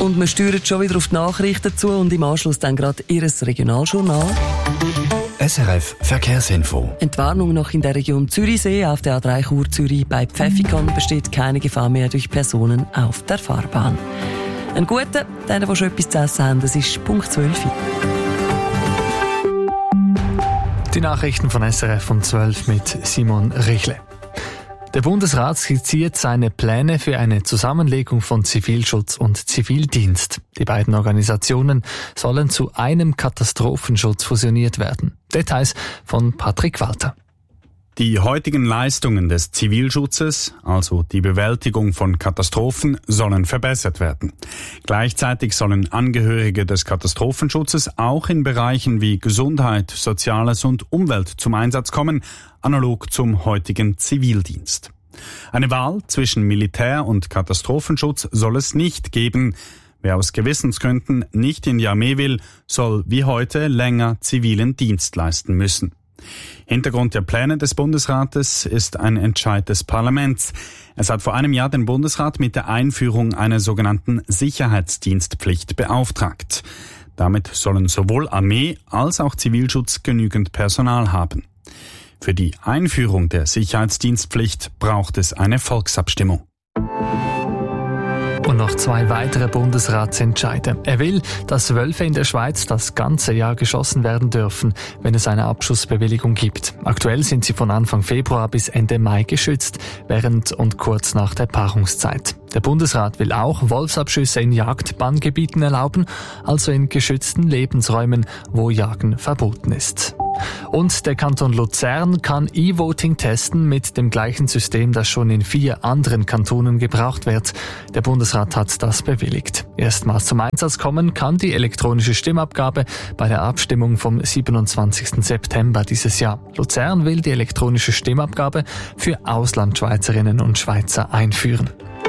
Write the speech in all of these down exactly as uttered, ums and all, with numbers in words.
Und wir steuern schon wieder auf die Nachrichten zu und im Anschluss dann gerade Ihr Regionaljournal. S R F Verkehrsinfo. Entwarnung noch in der Region Zürichsee. Auf der A drei Chur Zürich bei Pfäffikon besteht keine Gefahr mehr durch Personen auf der Fahrbahn. Ein guter, denen, die schon etwas zu essen haben, das ist Punkt zwölf. Die Nachrichten von S R F um zwölf mit Simon Richle. Der Bundesrat skizziert seine Pläne für eine Zusammenlegung von Zivilschutz und Zivildienst. Die beiden Organisationen sollen zu einem Katastrophenschutz fusioniert werden. Details von Patrick Walter. Die heutigen Leistungen des Zivilschutzes, also die Bewältigung von Katastrophen, sollen verbessert werden. Gleichzeitig sollen Angehörige des Katastrophenschutzes auch in Bereichen wie Gesundheit, Soziales und Umwelt zum Einsatz kommen, analog zum heutigen Zivildienst. Eine Wahl zwischen Militär- und Katastrophenschutz soll es nicht geben. Wer aus Gewissensgründen nicht in die Armee will, soll wie heute länger zivilen Dienst leisten müssen. Hintergrund der Pläne des Bundesrates ist ein Entscheid des Parlaments. Es hat vor einem Jahr den Bundesrat mit der Einführung einer sogenannten Sicherheitsdienstpflicht beauftragt. Damit sollen sowohl Armee als auch Zivilschutz genügend Personal haben. Für die Einführung der Sicherheitsdienstpflicht braucht es eine Volksabstimmung. Und noch zwei weitere Bundesratsentscheide. Er will, dass Wölfe in der Schweiz das ganze Jahr geschossen werden dürfen, wenn es eine Abschussbewilligung gibt. Aktuell sind sie von Anfang Februar bis Ende Mai geschützt, während und kurz nach der Paarungszeit. Der Bundesrat will auch Wolfsabschüsse in Jagdbanngebieten erlauben, also in geschützten Lebensräumen, wo Jagen verboten ist. Und der Kanton Luzern kann E-Voting testen mit dem gleichen System, das schon in vier anderen Kantonen gebraucht wird. Der Bundesrat hat das bewilligt. Erstmals zum Einsatz kommen kann die elektronische Stimmabgabe bei der Abstimmung vom siebenundzwanzigsten September dieses Jahr. Luzern will die elektronische Stimmabgabe für Auslandschweizerinnen und Schweizer einführen.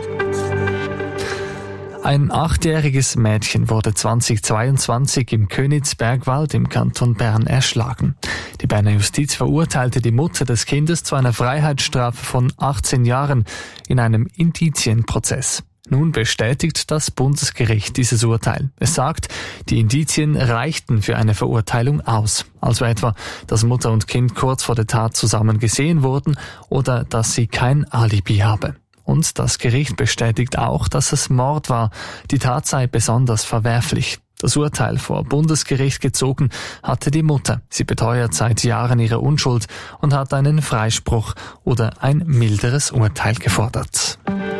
Ein achtjähriges Mädchen wurde zweitausendzweiundzwanzig im Königsbergwald im Kanton Bern erschlagen. Die Berner Justiz verurteilte die Mutter des Kindes zu einer Freiheitsstrafe von achtzehn Jahren in einem Indizienprozess. Nun bestätigt das Bundesgericht dieses Urteil. Es sagt, die Indizien reichten für eine Verurteilung aus. Also etwa, dass Mutter und Kind kurz vor der Tat zusammen gesehen wurden oder dass sie kein Alibi habe. Und das Gericht bestätigt auch, dass es Mord war. Die Tat sei besonders verwerflich. Das Urteil vor Bundesgericht gezogen hatte die Mutter. Sie beteuert seit Jahren ihre Unschuld und hat einen Freispruch oder ein milderes Urteil gefordert.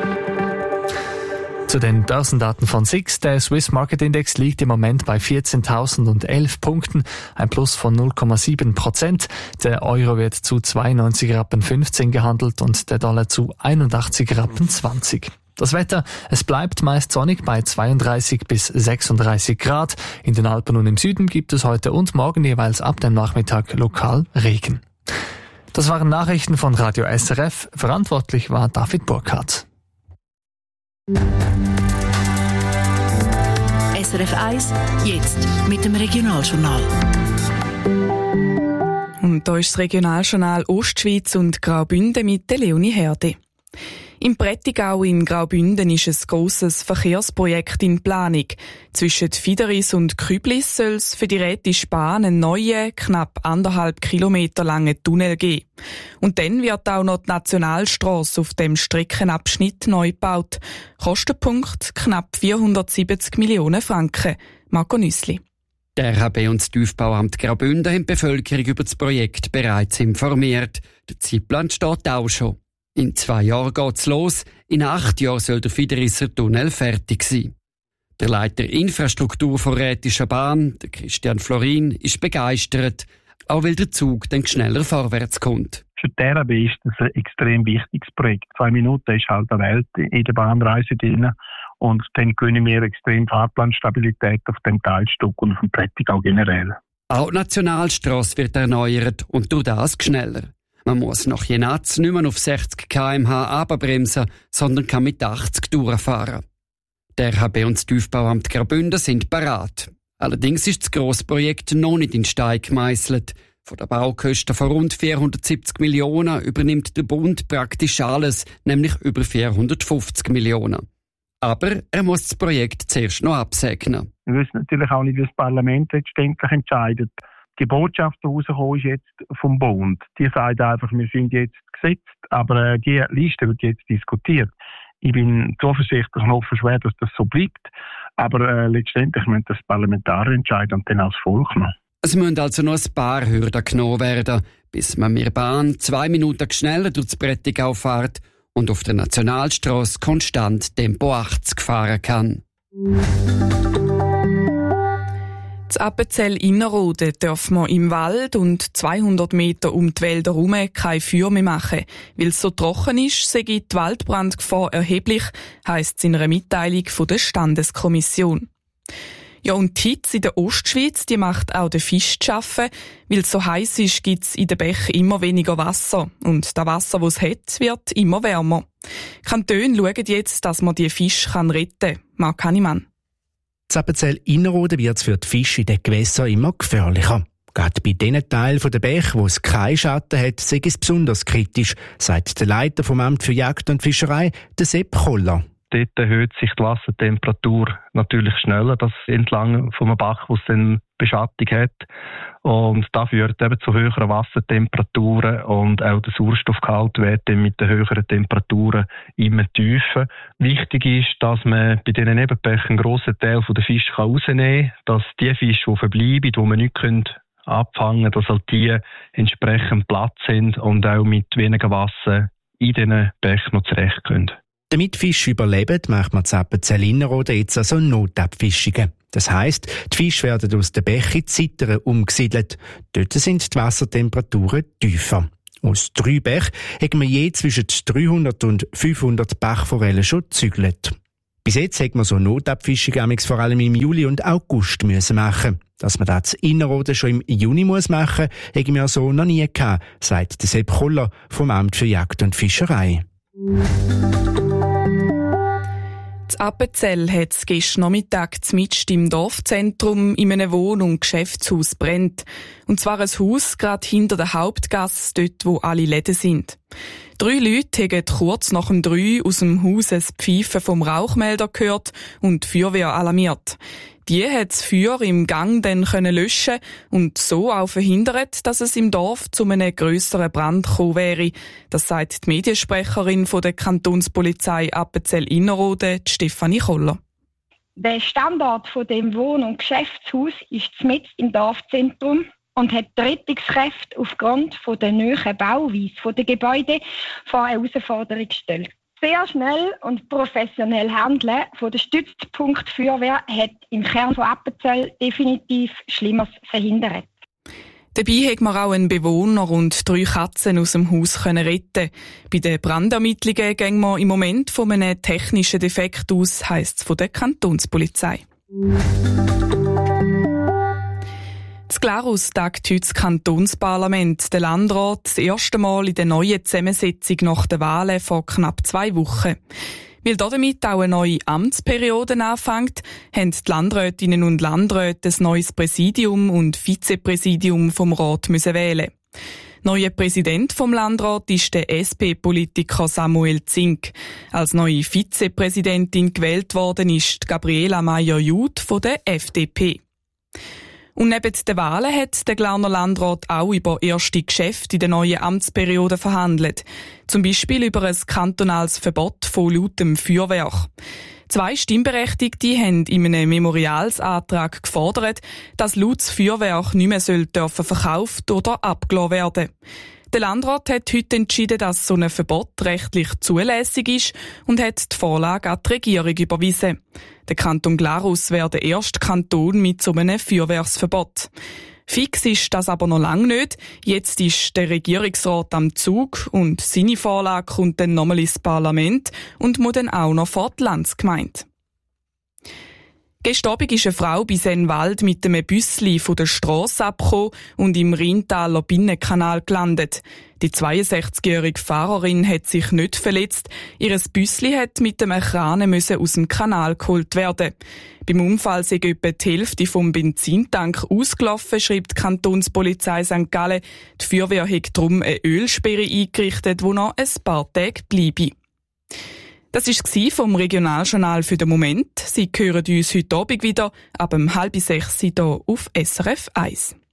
Zu den Börsendaten von S I X. Der Swiss Market Index liegt im Moment bei vierzehntausendundelf Punkten, ein Plus von null Komma sieben Prozent. Der Euro wird zu zweiundneunzig Rappen fünfzehn gehandelt und der Dollar zu einundachtzig Rappen zwanzig. Das Wetter, es bleibt meist sonnig bei zweiunddreißig bis sechsunddreißig Grad. In den Alpen und im Süden gibt es heute und morgen jeweils ab dem Nachmittag lokal Regen. Das waren Nachrichten von Radio S R F. Verantwortlich war David Burkhardt. S R F eins, jetzt mit dem Regionaljournal. Und da ist das Regionaljournal Ostschweiz und Graubünden mit der Leonie Herde. Im Prättigau in Graubünden ist ein grosses Verkehrsprojekt in Planung. Zwischen Fideris und Küblis soll es für die Rätische Bahn einen neuen, knapp anderthalb Kilometer langen Tunnel geben. Und dann wird auch noch die Nationalstrasse auf dem Streckenabschnitt neu gebaut. Kostenpunkt knapp vierhundertsiebzig Millionen Franken. Marco Nüssli. Der R H B und das Tiefbauamt Graubünden haben die Bevölkerung über das Projekt bereits informiert. Der Zeitplan steht auch schon. In zwei Jahren geht's los. In acht Jahren soll der Fiderisser Tunnel fertig sein. Der Leiter Infrastruktur von Rätischer Bahn, der Christian Florin, ist begeistert, auch weil der Zug dann schneller vorwärts kommt. Für die R H B ist das ein extrem wichtiges Projekt. Zwei Minuten ist halt eine Welt in der Bahnreise drin. Und dann gewinnen wir extrem Fahrplanstabilität auf dem Teilstück und auf dem Prättigau generell. Auch die Nationalstrasse wird erneuert und durch das schneller. Man muss nach Jenatz nicht mehr auf sechzig Kilometer pro Stunde abbremsen, sondern kann mit achtzig durchfahren. Der R H B und das Tiefbauamt Graubünden sind parat. Allerdings ist das Grossprojekt noch nicht in Stein gemeißelt. Von der Baukosten von rund vierhundertsiebzig Millionen übernimmt der Bund praktisch alles, nämlich über vierhundertfünfzig Millionen. Aber er muss das Projekt zuerst noch absegnen. Wir wissen natürlich auch nicht, wie das Parlament letztendlich entscheidet. Die Botschaft, die rausgekommen ist jetzt vom Bund, die sagt einfach, wir sind jetzt gesetzt, aber die Liste wird jetzt diskutiert. Ich bin zuversichtlich und hoffe schwer, dass das so bleibt. Aber äh, letztendlich müssen das Parlamentarier entscheiden und dann auch das Volk noch. Es müssen also noch ein paar Hürden genommen werden, bis man mit der Bahn zwei Minuten schneller durch das Prättigau fährt und auf der Nationalstrasse konstant Tempo achtzig fahren kann. In Appenzell-Innerrhoden darf man im Wald und zweihundert Meter um die Wälder herum kein Feuer mehr machen. Weil es so trocken ist, sei die Waldbrandgefahr erheblich, heisst es in einer Mitteilung von der Standeskommission. Ja, und die Hitze in der Ostschweiz, die macht auch den Fisch zu schaffen. Weil es so heiß ist, gibt es in den Bächen immer weniger Wasser. Und das Wasser, das es hat, wird immer wärmer. Die Kantone schauen jetzt, dass man die Fische retten kann. Marc Hannemann. In Appenzell-Innerrhoden wird es für die Fische in den Gewässern immer gefährlicher. Gerade bei den Teilen der Bäche, wo es keinen Schatten hat, sei es besonders kritisch, sagt der Leiter vom Amt für Jagd und Fischerei, der Sepp Koller. Dort erhöht sich die Wassertemperatur natürlich schneller, das entlang vom Bach, wo es dann Beschattung hat. Und das führt eben zu höheren Wassertemperaturen und auch der Sauerstoffgehalt wird dann mit den höheren Temperaturen immer tiefer. Wichtig ist, dass man bei diesen Nebenbächen einen grossen Teil der Fische rausnehmen kann, dass die Fische, die verbleiben, die man nicht abfangen können, dass halt die entsprechend Platz sind und auch mit weniger Wasser in diesen Bächen noch zurechtkommen. Damit Fische überleben, macht man in Appenzell-Innerrhoden jetzt also Notabfischungen. Das heisst, die Fische werden aus den Bächen in die Sittern umgesiedelt. Dort sind die Wassertemperaturen tiefer. Aus drei Bächen haben wir je zwischen dreihundert und fünfhundert Bachforellen schon gezügelt. Bis jetzt hat man so Notabfischungen vor allem im Juli und August müssen machen. Dass man das in Innerrhoden schon im Juni muss machen muss, haben wir so noch nie gehabt, sagt der Sepp Koller vom Amt für Jagd und Fischerei. In Appenzell hat es gestern Nachmittag mitten im Dorfzentrum in einem Wohn- und Geschäftshaus brennt. Und zwar ein Haus gerade hinter der Hauptgasse, dort wo alle Läden sind. Drei Leute haben kurz nach dem drei aus dem Haus ein Pfeifen vom Rauchmelder gehört und die Feuerwehr alarmiert. Die hat das Feuer im Gang dann können löschen und so auch verhindert, dass es im Dorf zu einem grösseren Brand gekommen wäre. Das sagt die Mediensprecherin von der Kantonspolizei Appenzell-Innerrhoden, Stefanie Koller. Der Standort von dem Wohn- und Geschäftshaus ist mitten im Dorfzentrum und hat die Rettungskräfte aufgrund von der nahen Bauweise der Gebäude vor eine Herausforderung gestellt. Sehr schnell und professionell handeln von der Stützpunkt Feuerwehr hat im Kern von Appenzell definitiv Schlimmeres verhindert. Dabei hat man auch einen Bewohner und drei Katzen aus dem Haus können retten. Bei den Brandermittlungen gehen wir im Moment von einem technischen Defekt aus, heisst es von der Kantonspolizei. In Glarus tagt heute das Kantonsparlament, der Landrat, das erste Mal in der neuen Zusammensetzung nach den Wahlen vor knapp zwei Wochen. Weil damit auch eine neue Amtsperiode anfängt, haben die Landrätinnen und Landräte ein neues Präsidium und Vizepräsidium vom Rat müssen wählen. Neuer Präsident vom Landrat ist der S P-Politiker Samuel Zink. Als neue Vizepräsidentin gewählt worden ist Gabriela Meier-Juth von der F D P. Und neben den Wahlen hat der Glarner Landrat auch über erste Geschäfte in der neuen Amtsperiode verhandelt. Zum Beispiel über ein kantonales Verbot von lautem Feuerwerk. Zwei Stimmberechtigte haben in einem Memorialsantrag gefordert, dass lautes Feuerwerk nicht mehr soll dürfen verkauft oder abgelassen werden. Der Landrat hat heute entschieden, dass so ein Verbot rechtlich zulässig ist und hat die Vorlage an die Regierung überwiesen. Der Kanton Glarus wäre der erste Kanton mit so einem Feuerwerksverbot. Fix ist das aber noch lange nicht. Jetzt ist der Regierungsrat am Zug und seine Vorlage kommt dann nochmal ins Parlament und muss dann auch noch vor die Landsgemeinde. Gestern Abend ist eine Frau bei Sennwald mit einem Büssli von der Strasse abgekommen und im Rheintaler Binnenkanal gelandet. Die zweiundsechzigjährige Fahrerin hat sich nicht verletzt. Ihr Büssli hat mit einem Kran müssen aus dem Kanal geholt werden. Beim Unfall sei etwa die Hälfte vom Benzintank ausgelaufen, schreibt die Kantonspolizei Sankt Gallen. Die Feuerwehr hat darum eine Ölsperre eingerichtet, die noch ein paar Tage bleibe. Das war es vom Regionaljournal für den Moment. Sie hören uns heute Abend wieder ab um halb sechs hier auf S R F eins.